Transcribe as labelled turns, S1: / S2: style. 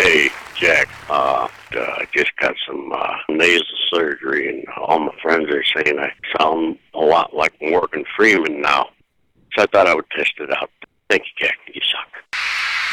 S1: Hey, Jack, I just got some nasal surgery, and all my friends are saying I sound a lot like Morgan Freeman now. So I thought I would test it out. Thank you, Jack. You suck.